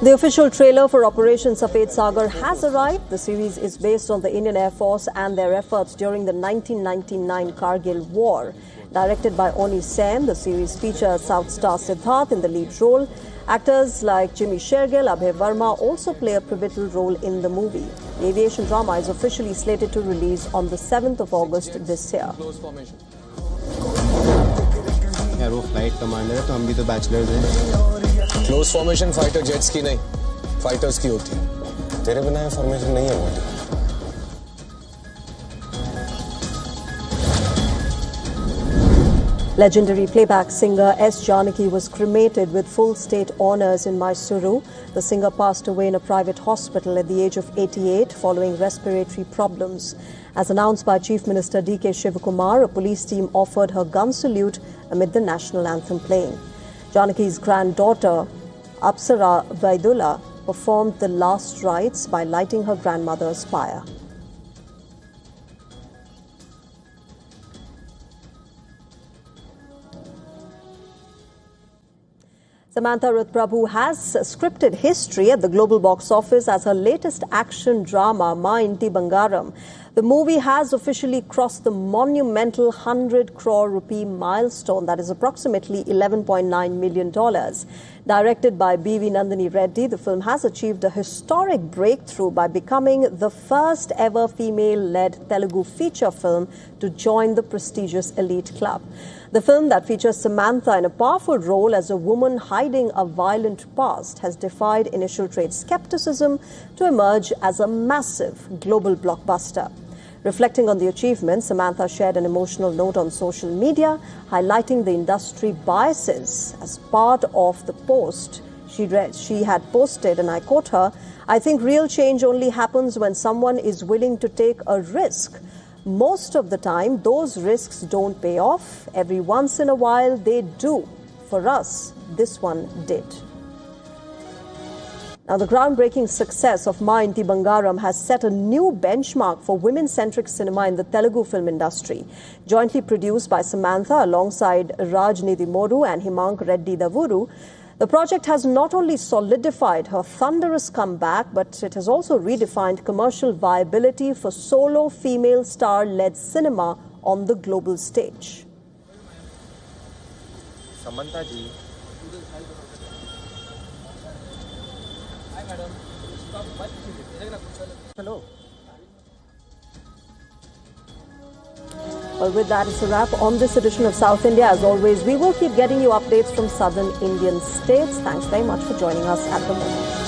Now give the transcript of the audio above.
The official trailer for Operation Safed Sagar has arrived. The series is based on the Indian Air Force and their efforts during the 1999 Kargil War. Directed by Oni Sen, the series features South star Siddharth in the lead role. Actors like Jimmy Shergill, Abhay Verma also play a pivotal role in the movie. The aviation drama is officially slated to release on the 7th of August this year. यार वो flight commander है तो हम भी तो bachelors हैं। Close formation fighter jets की नहीं, फाइटर्स की होती है। तेरे बिना ये फॉर्मेशन नहीं है। Legendary playback singer S. Janaki was cremated with full state honours in Mysuru. The singer passed away in a private hospital at the age of 88 following respiratory problems. As announced by Chief Minister D.K. Shivakumar, a police team offered her gun salute amid the national anthem playing. Janaki's granddaughter, Apsara Vaidullah, performed the last rites by lighting her grandmother's pyre. Samantha Ruth Prabhu has scripted history at the global box office as her latest action drama, Ma Inti Bangaram. The movie has officially crossed the monumental 100 crore rupee milestone, that is approximately $11.9 million. Directed by B.V. Nandini Reddy, the film has achieved a historic breakthrough by becoming the first ever female-led Telugu feature film to join the prestigious elite club. The film that features Samantha in a powerful role as a woman hiding a violent past has defied initial trade skepticism to emerge as a massive global blockbuster. Reflecting on the achievement, Samantha shared an emotional note on social media, highlighting the industry biases. As part of the post, she had posted, and I quote her, "I think real change only happens when someone is willing to take a risk. Most of the time, those risks don't pay off. Every once in a while, they do. For us, this one did." Now, the groundbreaking success of Ma Inti Bangaram has set a new benchmark for women-centric cinema in the Telugu film industry. Jointly produced by Samantha alongside Rajnidhi Moru and Himank Reddy Davuru, the project has not only solidified her thunderous comeback, but it has also redefined commercial viability for solo female star-led cinema on the global stage. Samantha ji. Hi, madam. Hello. Well, with that, it's a wrap on this edition of South India. As always, we will keep getting you updates from southern Indian states. Thanks very much for joining us at the moment.